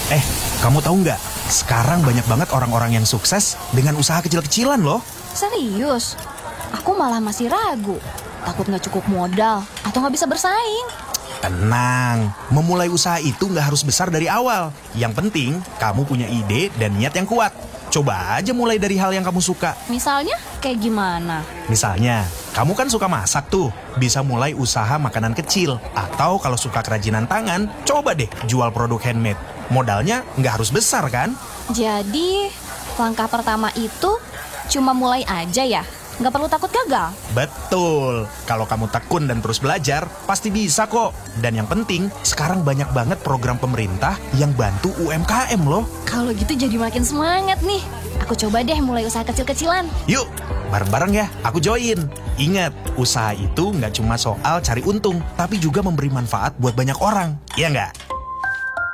Eh, kamu tahu nggak? Sekarang banyak banget orang-orang yang sukses dengan usaha kecil-kecilan loh. Serius? Aku malah masih ragu. Takut nggak cukup modal atau nggak bisa bersaing. Tenang, memulai usaha itu nggak harus besar dari awal. Yang penting, kamu punya ide dan niat yang kuat. Coba aja mulai dari hal yang kamu suka. Misalnya kayak gimana? Misalnya, kamu kan suka masak tuh. Bisa mulai usaha makanan kecil. Atau kalau suka kerajinan tangan, coba deh jual produk handmade. Modalnya nggak harus besar kan? Jadi langkah pertama itu cuma mulai aja ya? Nggak perlu takut gagal? Betul, kalau kamu tekun dan terus belajar, pasti bisa kok. Dan yang penting, sekarang banyak banget program pemerintah yang bantu UMKM loh. Kalau gitu jadi makin semangat nih. Aku coba deh mulai usaha kecil-kecilan. Yuk, bareng-bareng ya, aku join. Ingat, usaha itu nggak cuma soal cari untung, tapi juga memberi manfaat buat banyak orang. Iya nggak?